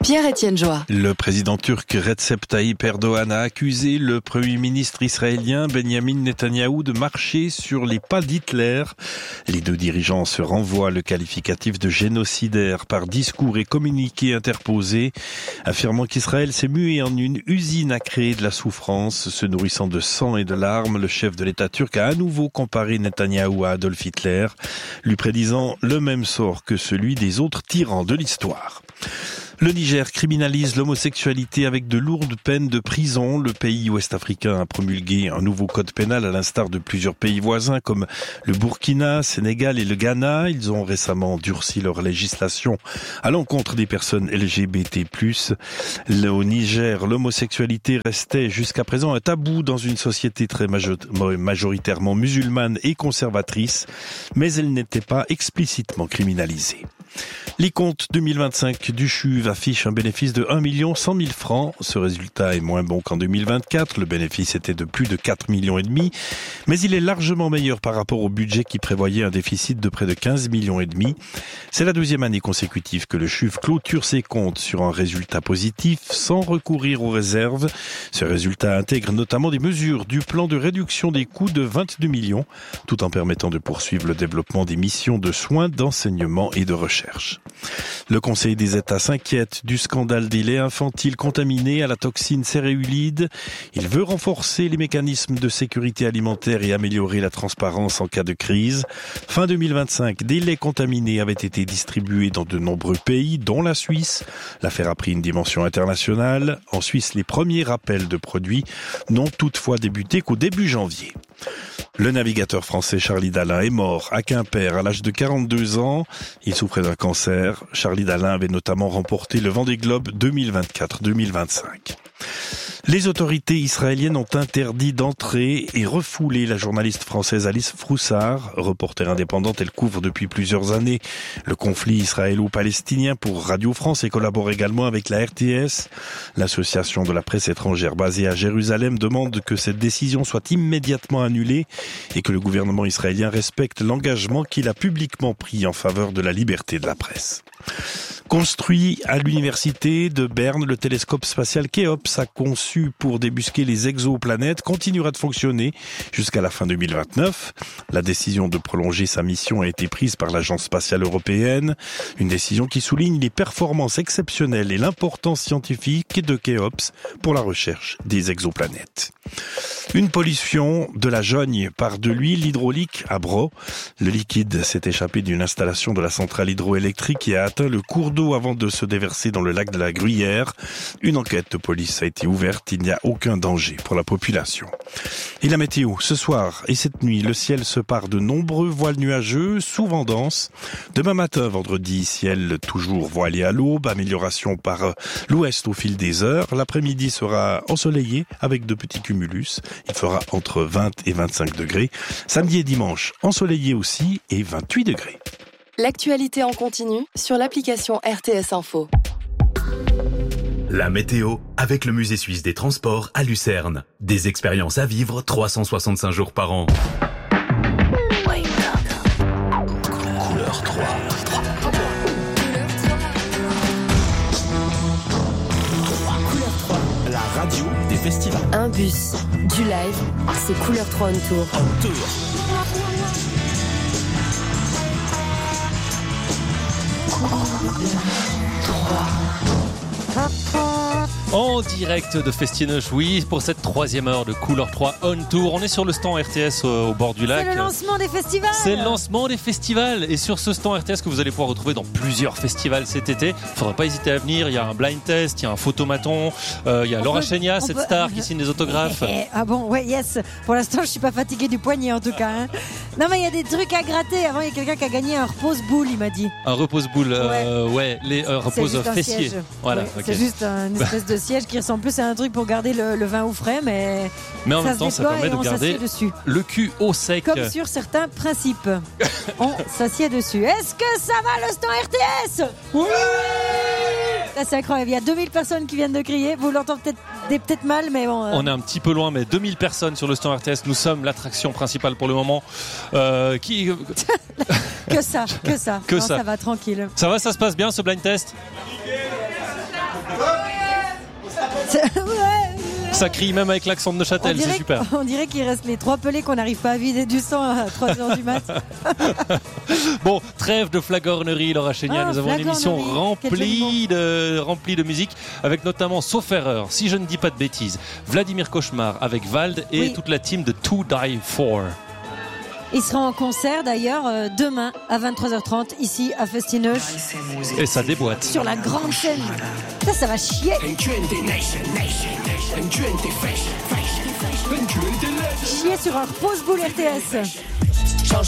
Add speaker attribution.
Speaker 1: Pierre-Étienne Joie.
Speaker 2: Le président turc Recep Tayyip Erdogan a accusé le premier ministre israélien Benjamin Netanyahou de marcher sur les pas d'Hitler. Les deux dirigeants se renvoient le qualificatif de génocidaire par discours et communiqués interposés, affirmant qu'Israël s'est mué en une usine à créer de la souffrance, se nourrissant de sang et de larmes. Le chef de l'État turc a à nouveau comparé Netanyahou à Adolf Hitler, lui prédisant le même sort que celui des autres tyrans de l'histoire. Le Niger criminalise l'homosexualité avec de lourdes peines de prison. Le pays ouest-africain a promulgué un nouveau code pénal à l'instar de plusieurs pays voisins comme le Burkina, Sénégal et le Ghana. Ils ont récemment durci leur législation à l'encontre des personnes LGBT+. Au Niger, l'homosexualité restait jusqu'à présent un tabou dans une société très majoritairement musulmane et conservatrice, mais elle n'était pas explicitement criminalisée. Les comptes 2025 du CHUV affichent un bénéfice de 1 100 000 francs. Ce résultat est moins bon qu'en 2024. Le bénéfice était de plus de 4,5 millions, mais il est largement meilleur par rapport au budget qui prévoyait un déficit de près de 15,5 millions. C'est la deuxième année consécutive que le CHUV clôture ses comptes sur un résultat positif sans recourir aux réserves. Ce résultat intègre notamment des mesures du plan de réduction des coûts de 22 millions, tout en permettant de poursuivre le développement des missions de soins, d'enseignement et de recherche. Le Conseil des États s'inquiète du scandale des laits infantiles contaminés à la toxine céréulide. Il veut renforcer les mécanismes de sécurité alimentaire et améliorer la transparence en cas de crise. Fin 2025, des laits contaminés avaient été distribués dans de nombreux pays, dont la Suisse. L'affaire a pris une dimension internationale. En Suisse, les premiers rappels de produits n'ont toutefois débuté qu'au début janvier. Le navigateur français Charlie Dalin est mort à Quimper à l'âge de 42 ans. Il souffrait d'un cancer. Charlie Dalin avait notamment remporté le Vendée Globe 2024-2025. Les autorités israéliennes ont interdit d'entrer et refoulé la journaliste française Alice Froussard. Reporter indépendante, elle couvre depuis plusieurs années le conflit israélo-palestinien pour Radio France et collabore également avec la RTS. L'association de la presse étrangère basée à Jérusalem demande que cette décision soit immédiatement annulée et que le gouvernement israélien respecte l'engagement qu'il a publiquement pris en faveur de la liberté de la presse. Construit à l'université de Berne, le télescope spatial Khéops a conçu pour débusquer les exoplanètes continuera de fonctionner jusqu'à la fin 2029. La décision de prolonger sa mission a été prise par l'Agence spatiale européenne, une décision qui souligne les performances exceptionnelles et l'importance scientifique de Khéops pour la recherche des exoplanètes. Une pollution de la Jogne par de l'huile hydraulique à Braux. Le liquide s'est échappé d'une installation de la centrale hydroélectrique et a atteint le cours d'eau avant de se déverser dans le lac de la Gruyère. Une enquête de police a été ouverte. Il n'y a aucun danger pour la population. Et la météo, ce soir et cette nuit, le ciel se pare de nombreux voiles nuageux, souvent denses. Demain matin, vendredi, ciel toujours voilé à l'aube, amélioration par l'ouest au fil des heures. L'après-midi sera ensoleillé avec de petits cumulus. Il fera entre 20 et 25 degrés. Samedi et dimanche, ensoleillé aussi et 28 degrés.
Speaker 1: L'actualité en continu sur l'application RTS Info.
Speaker 3: La météo avec le Musée suisse des transports à Lucerne. Des expériences à vivre 365 jours par an.
Speaker 4: Couleur 3. La radio des festivals.
Speaker 5: Un bus, du live, c'est Couleur 3 on tour.
Speaker 6: En direct de Festinoche, oui, pour cette troisième heure de Couleur 3 On Tour. On est sur le stand RTS au bord du lac.
Speaker 7: C'est le lancement des festivals.
Speaker 6: C'est le lancement des festivals. Et sur ce stand RTS que vous allez pouvoir retrouver dans plusieurs festivals cet été, il ne faudra pas hésiter à venir. Il y a un blind test, il y a un photomaton, il y a Laura Chenia, cette star qui signe des autographes.
Speaker 7: Ah bon, ouais, yes. Pour l'instant, je suis pas fatiguée du poignet en tout cas. Hein. Non, mais il y a des trucs à gratter. Avant, il y a quelqu'un qui a gagné un repose-boule, il m'a dit.
Speaker 6: Un repose-boule, ouais, les repose fessiers. Voilà,
Speaker 7: ouais,
Speaker 6: okay.
Speaker 7: C'est juste une espèce de siège qui ressemble plus à un truc pour garder le vin au frais, mais
Speaker 6: en même temps, ça permet de garder le cul au sec.
Speaker 7: Comme sur certains principes. On s'assied dessus. Est-ce que ça va le stand RTS ? Oui ! Là, c'est incroyable. Il y a 2000 personnes qui viennent de crier. Vous l'entendez peut-être mal, mais bon.
Speaker 6: On est un petit peu loin, mais 2000 personnes sur le stand RTS. Nous sommes l'attraction principale pour le moment.
Speaker 7: Que ça. Non, ça va, tranquille.
Speaker 6: Ça va, ça se passe bien ce blind test ? Ça crie même avec l'accent de Neuchâtel, c'est super.
Speaker 7: On dirait qu'il reste les 3 pelés qu'on n'arrive pas à vider du sang à 3h du mat.
Speaker 6: Bon, trêve de flagornerie, Laura Chénial. Nous avons une émission remplie de musique, avec notamment, sauf erreur, si je ne dis pas de bêtises, Vladimir Cauchemar avec Vald et toute la team de To Die For.
Speaker 7: Il sera en concert d'ailleurs demain à 23h30 ici à Festineuch.
Speaker 6: Et ça déboîte.
Speaker 7: Sur la grande scène. Ça va chier. Chier sur un repose-boule RTS.